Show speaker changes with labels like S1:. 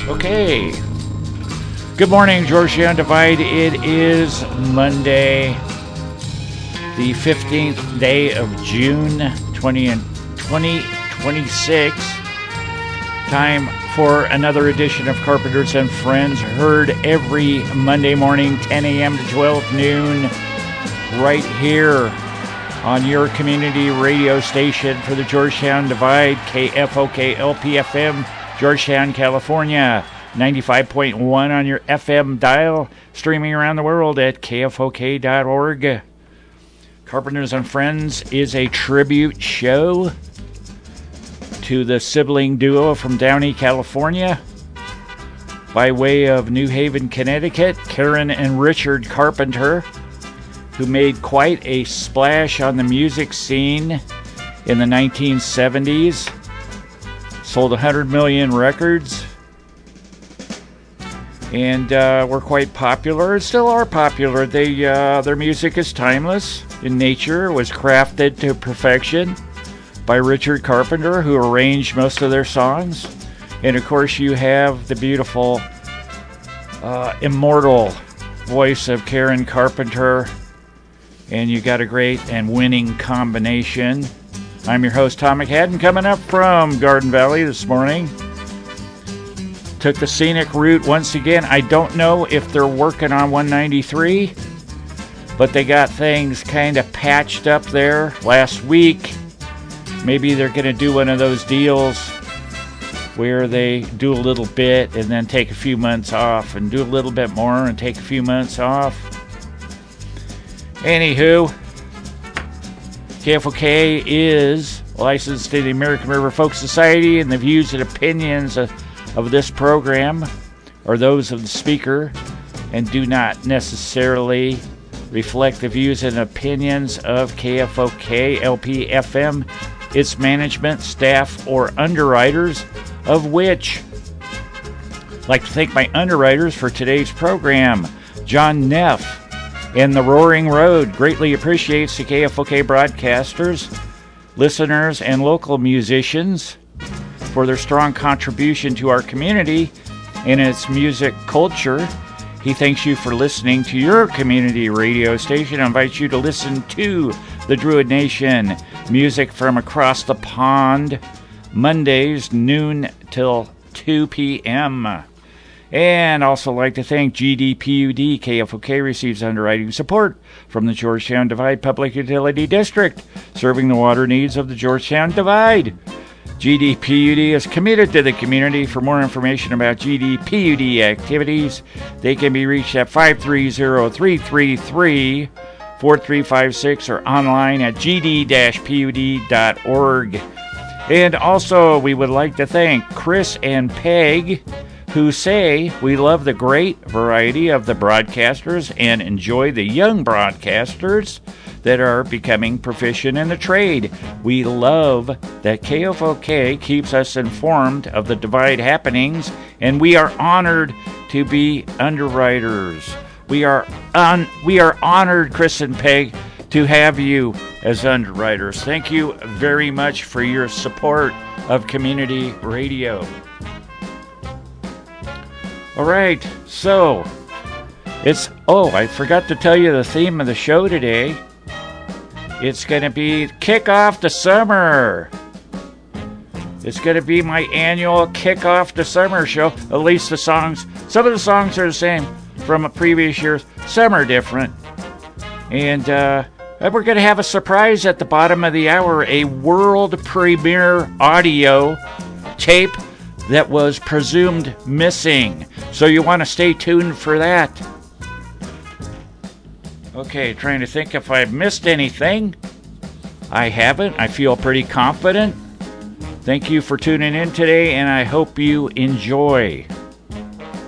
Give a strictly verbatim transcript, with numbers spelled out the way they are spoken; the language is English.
S1: Okay. Good morning, Georgetown Divide. It is Monday, the fifteenth day of June, twenty twenty-six. Time for another edition of Carpenters and Friends, heard every Monday morning, ten a.m. to twelve noon, right here on your community radio station for the Georgetown Divide, K F O K L P F M, Georgetown, California. ninety-five point one on your F M dial, streaming around the world at K F O K dot org. Carpenters and Friends is a tribute show to the sibling duo from Downey, California, by way of New Haven, Connecticut, Karen and Richard Carpenter, who made quite a splash on the music scene in the nineteen seventies, sold one hundred million records, and uh, were quite popular, and still are popular. They, uh, their music is timeless in nature, was crafted to perfection by Richard Carpenter, who arranged most of their songs. And of course you have the beautiful, uh, immortal voice of Karen Carpenter, and you got a great and winning combination. I'm your host, Tom McHadden, coming up from Garden Valley this morning. Took the scenic route once again. I don't know if they're working on one ninety-three, but they got things kind of patched up there last week. Maybe they're going to do one of those deals where they do a little bit and then take a few months off, and do a little bit more and take a few months off. Anywho, K F O K is licensed to the American River Folk Society, and the views and opinions of, of this program are those of the speaker and do not necessarily reflect the views and opinions of K F O K L P F M, its management, staff, or underwriters, of which I'd like to thank my underwriters for today's program. John Neff and the Roaring Road greatly appreciates the K F O K broadcasters, listeners, and local musicians for their strong contribution to our community and its music culture. He thanks you for listening to your community radio station and invites you to listen to the Druid Nation music from across the pond, Mondays, noon till two p.m. And also like to thank G D P U D. K F O K receives underwriting support from the Georgetown Divide Public Utility District, serving the water needs of the Georgetown Divide. G D P U D is committed to the community. For more information about G D P U D activities, they can be reached at five three zero, three three three, four three five six or online at g d dash p u d dot org. And also, we would like to thank Chris and Peg, who say we love the great variety of the broadcasters and enjoy the young broadcasters that are becoming proficient in the trade. We love that K F O K keeps us informed of the Divide happenings, and we are honored to be underwriters. We are on. We are honored, Chris and Peg, to have you as underwriters. Thank you very much for your support of community radio. All right, so it's, oh, I forgot to tell you the theme of the show today. It's going to be Kickoff to Summer. It's going to be my annual Kickoff to Summer show. At least the songs, some of the songs are the same from previous years. Some are different. And uh, we're going to have a surprise at the bottom of the hour, a world premiere audio tape that was presumed missing. So you want to stay tuned for that. Okay, trying to think if I've missed anything. I haven't. I feel pretty confident. Thank you for tuning in today, and I hope you enjoy.